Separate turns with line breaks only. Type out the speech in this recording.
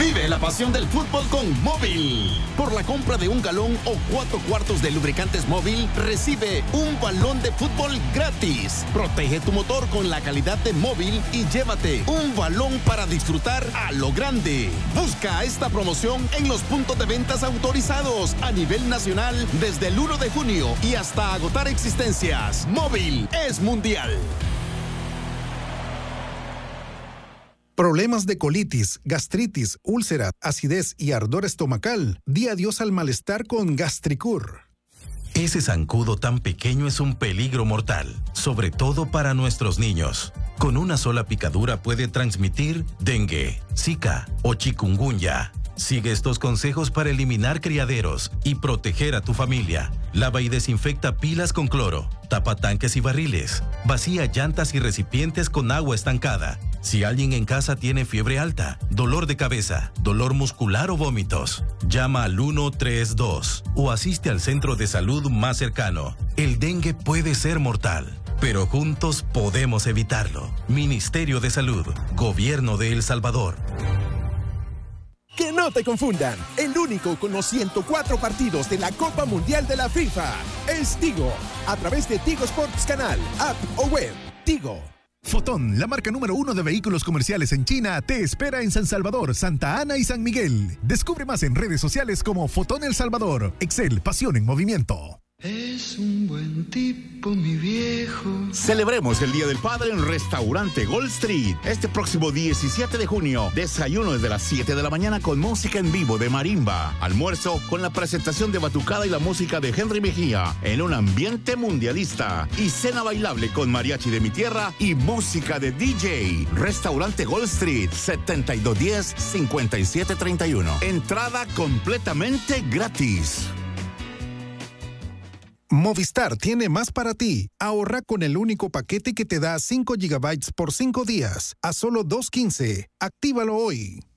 Vive la pasión del fútbol con Móvil. Por la compra de un galón o 4 cuartos de lubricantes Móvil, recibe un balón de fútbol gratis. Protege tu motor con la calidad de Móvil y llévate un balón para disfrutar a lo grande. Busca esta promoción en los puntos de ventas autorizados a nivel nacional desde el 1 de junio y hasta agotar existencias. Móvil es mundial.
Problemas de colitis, gastritis, úlcera, acidez y ardor estomacal. Di adiós al malestar con Gastricur.
Ese zancudo tan pequeño es un peligro mortal, sobre todo para nuestros niños. Con una sola picadura puede transmitir dengue, zika o chikungunya. Sigue estos consejos para eliminar criaderos y proteger a tu familia. Lava y desinfecta pilas con cloro, tapa tanques y barriles, vacía llantas y recipientes con agua estancada. Si alguien en casa tiene fiebre alta, dolor de cabeza, dolor muscular o vómitos, llama al 132 o asiste al centro de salud más cercano. El dengue puede ser mortal, pero juntos podemos evitarlo. Ministerio de Salud, Gobierno de El Salvador.
Que no te confundan, el único con los 104 partidos de la Copa Mundial de la FIFA es Tigo, a través de Tigo Sports Canal, app o web. Tigo.
Fotón, la marca número 1 de vehículos comerciales en China, te espera en San Salvador, Santa Ana y San Miguel. Descubre más en redes sociales como Fotón El Salvador. Excel, pasión en movimiento.
Es un buen tipo, mi viejo.
Celebremos el Día del Padre en Restaurante Gold Street. Este próximo 17 de junio, desayuno desde las 7 de la mañana con música en vivo de marimba. Almuerzo con la presentación de batucada y la música de Henry Mejía en un ambiente mundialista. Y cena bailable con mariachi de mi tierra y música de DJ. Restaurante Gold Street, 7210-5731. Entrada completamente gratis.
Movistar tiene más para ti. Ahorra con el único paquete que te da 5 GB por 5 días, a solo $2.15. Actívalo hoy.